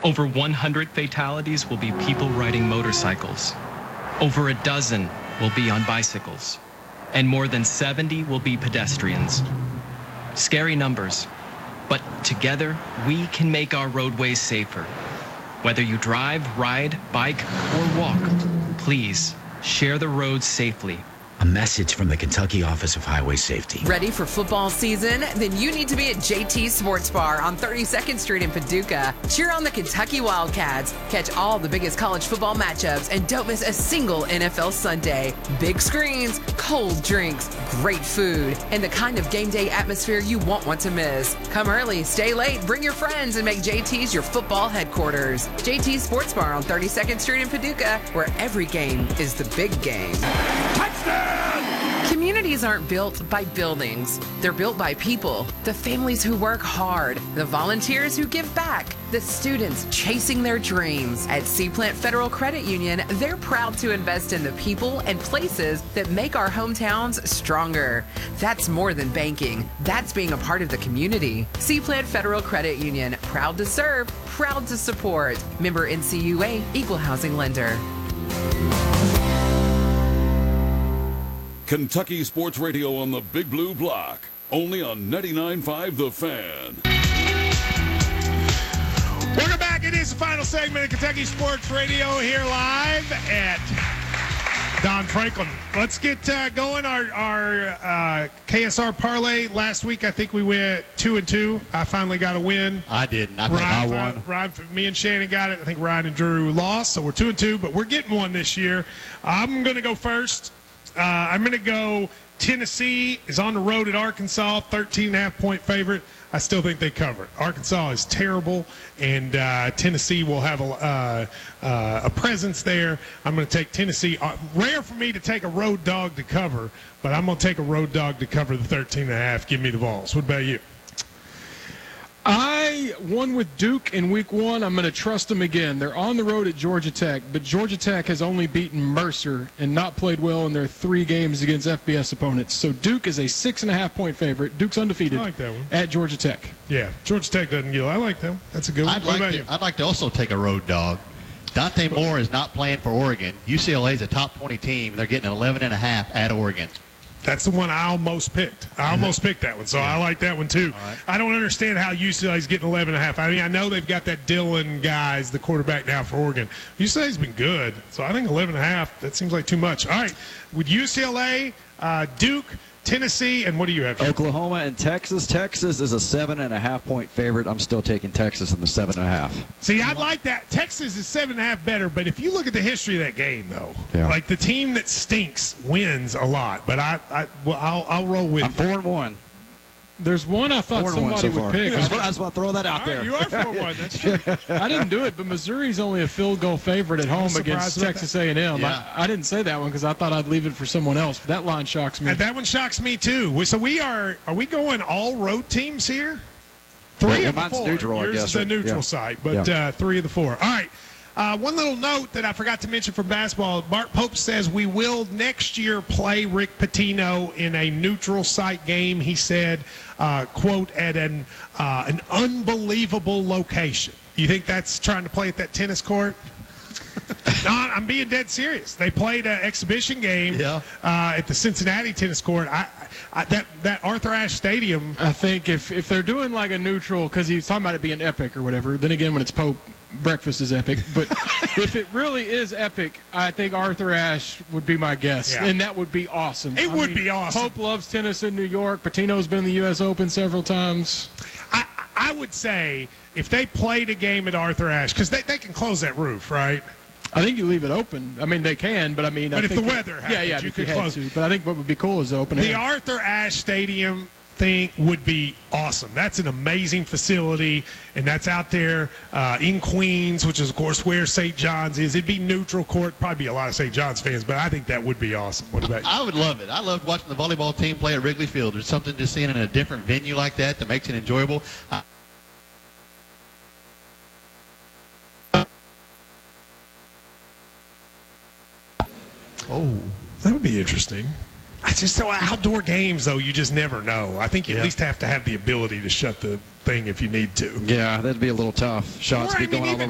Over 100 fatalities will be people riding motorcycles. Over a dozen will be on bicycles. And more than 70 will be pedestrians. Scary numbers, but together we can make our roadways safer. Whether you drive, ride, bike, or walk, please share the roads safely. A message from the Kentucky Office of Highway Safety. Ready for football season? Then you need to be at JT Sports Bar on 32nd Street in Paducah. Cheer on the Kentucky Wildcats. Catch all the biggest college football matchups and don't miss a single NFL Sunday. Big screens, cold drinks, great food, and the kind of game day atmosphere you won't want to miss. Come early, stay late, bring your friends, and make JT's your football headquarters. JT Sports Bar on 32nd Street in Paducah, where every game is the big game. Touchdown! Communities aren't built by buildings. They're built by people, the families who work hard, the volunteers who give back, the students chasing their dreams. At Seaplant Federal Credit Union, they're proud to invest in the people and places that make our hometowns stronger. That's more than banking. That's being a part of the community. Seaplant Federal Credit Union, proud to serve, proud to support. Member NCUA, Equal Housing Lender. Kentucky Sports Radio on the Big Blue Block. Only on 99.5 The Fan. Welcome back. It is the final segment of Kentucky Sports Radio here live at Don Franklin. Let's get going. Our KSR parlay last week, I think we went 2-2. I finally got a win. I didn't. I think I won. Ryan, me and Shannon got it. I think Ryan and Drew lost, so we're 2-2, but we're getting one this year. I'm going to go first. I'm going to go Tennessee is on the road at Arkansas, 13.5-point favorite. I still think they cover it. Arkansas is terrible, and Tennessee will have a presence there. I'm going to take Tennessee. Rare for me to take a road dog to cover, but I'm going to take a road dog to cover the 13.5. Give me the Vols. What about you? I won with Duke in week 1. I'm going to trust them again. They're on the road at Georgia Tech, but Georgia Tech has only beaten Mercer and not played well in their 3 games against FBS opponents. So Duke is a 6.5-point favorite. Duke's undefeated I like that one. at Georgia Tech. Yeah, Georgia Tech doesn't get. I like them. That's a good one. I'd like to also take a road dog. Dante Moore is not playing for Oregon. UCLA is a top 20 team. They're getting 11.5 at Oregon. That's the one I almost picked. I almost picked that one, so I like that one too. Right. I don't understand how UCLA's getting 11.5. I mean, I know they've got that Dillon guy, the quarterback now for Oregon. UCLA's been good, so I think 11.5, that seems like too much. All right, with UCLA, Duke, Tennessee, and what do you have here? Oklahoma and Texas. Texas is a 7.5-point favorite. I'm still taking Texas in the 7.5. See, I'd like that. Texas is 7.5 better, but if you look at the history of that game, though, Yeah. like the team that stinks wins a lot. But I'll roll with. I'm 4-1. There's one I thought 4-1 somebody so would far. pick. I just want to throw that out there. You are 4-1. That's true. I didn't do it, but Missouri's only a field goal favorite at home against surprised about Texas A&M. Yeah. I didn't say that one because I thought I'd leave it for someone else, but that line shocks me. And that one shocks me too. So are we going all road teams here? 3 of the mine's 4. neutral, I Yours guess, is the right? neutral Yeah. site, but 3 of the 4. All right. One little note that I forgot to mention from basketball. Mark Pope says we will next year play Rick Pitino in a neutral site game. He said, quote, at an unbelievable location. You think that's trying to play at that tennis court? No, I'm being dead serious. They played an exhibition game at the Cincinnati tennis court. That Arthur Ashe Stadium. I think if they're doing like a neutral, because he's talking about it being epic or whatever, then again, when it's Pope, breakfast is epic. But if it really is epic, I think Arthur Ashe would be my guess, and that would be awesome. It would be awesome. Pope loves tennis in New York. Pitino's been in the U.S. Open several times. I would say if they played a game at Arthur Ashe, because they can close that roof, right? I think you leave it open. I mean, they can, but I mean, But I if think the weather happens, you could close it. But I think what would be cool is open The air. Arthur Ashe Stadium thing would be awesome. That's an amazing facility, and that's out there in Queens, which is, of course, where St. John's is. It'd be neutral court. Probably be a lot of St. John's fans, but I think that would be awesome. What about you? I would love it. I loved watching the volleyball team play at Wrigley Field. There's something just seeing it in a different venue like that makes it enjoyable. That would be interesting. I just so outdoor games, though, you just never know. I think you at least have to have the ability to shut the thing if you need to. Yeah, that'd be a little tough. Shots Or, be I mean, going all even over